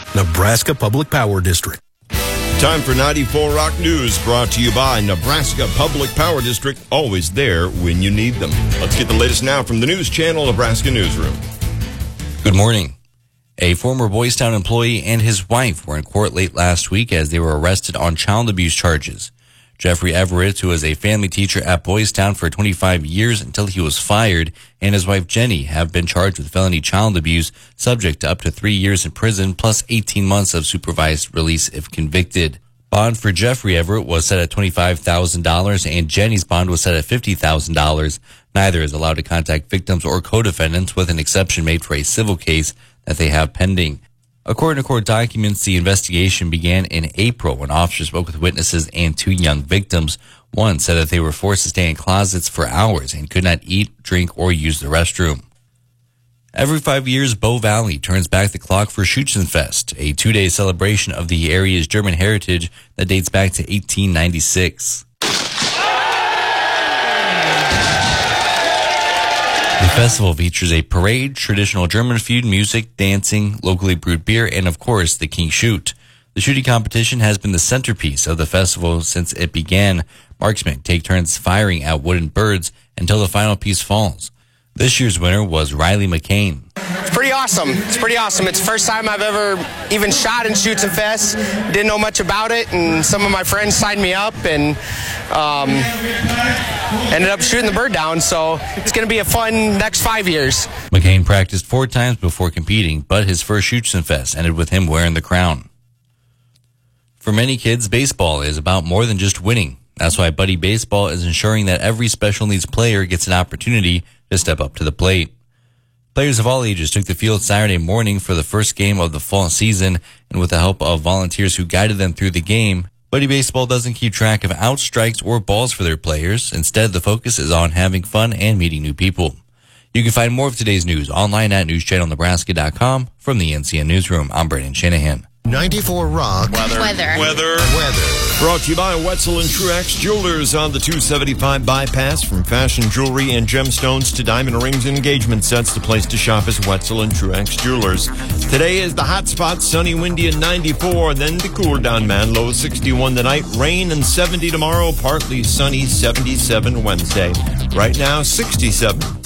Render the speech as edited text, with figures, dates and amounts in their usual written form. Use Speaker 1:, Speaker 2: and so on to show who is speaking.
Speaker 1: Nebraska Public Power District.
Speaker 2: Time for 94 Rock News, brought to you by Nebraska Public Power District, always there when you need them. Let's get the latest now from the News Channel Nebraska Newsroom.
Speaker 3: Good morning. A former Boys Town employee and his wife were in court late last week as they were arrested on child abuse charges. Jeffrey Everett, who was a family teacher at Boys Town for 25 years until he was fired, and his wife Jenny have been charged with felony child abuse, subject to up to 3 years in prison plus 18 months of supervised release if convicted. Bond for Jeffrey Everett was set at $25,000 and Jenny's bond was set at $50,000. Neither is allowed to contact victims or co-defendants, with an exception made for a civil case that they have pending. According to court documents, the investigation began in April when officers spoke with witnesses and 2 young victims. One said that they were forced to stay in closets for hours and could not eat, drink, or use the restroom. Every 5 years, Bow Valley turns back the clock for Schützenfest, a 2-day celebration of the area's German heritage that dates back to 1896. The festival features a parade, traditional German food, music, dancing, locally brewed beer, and of course, the King Shoot. The shooting competition has been the centerpiece of the festival since it began. Marksmen take turns firing at wooden birds until the final piece falls. This year's winner was Riley McCain.
Speaker 4: It's pretty awesome. It's the first time I've ever even shot in Schützenfest. Didn't know much about it, and some of my friends signed me up and ended up shooting the bird down. So it's going to be a fun next 5 years.
Speaker 3: McCain practiced 4 times before competing, but his first Schützenfest ended with him wearing the crown. For many kids, baseball is about more than just winning. That's why Buddy Baseball is ensuring that every special needs player gets an opportunity to step up to the plate. Players of all ages took the field Saturday morning for the first game of the fall season, and with the help of volunteers who guided them through the game, Buddy Baseball doesn't keep track of out strikes or balls for their players. Instead, the focus is on having fun and meeting new people. You can find more of today's news online at newschannelnebraska.com. From the NCN Newsroom, I'm Brandon Shanahan.
Speaker 5: 94 Rock.
Speaker 2: Weather. Brought to you by Wetzel and Truax Jewelers on the 275 bypass. From fashion jewelry and gemstones to diamond rings and engagement sets, the place to shop is Wetzel and Truax Jewelers. Today is the hot spot, sunny, windy at 94. Then the cool down, man. Low 61 tonight. Rain and 70 tomorrow. Partly sunny, 77 Wednesday. Right now, 67.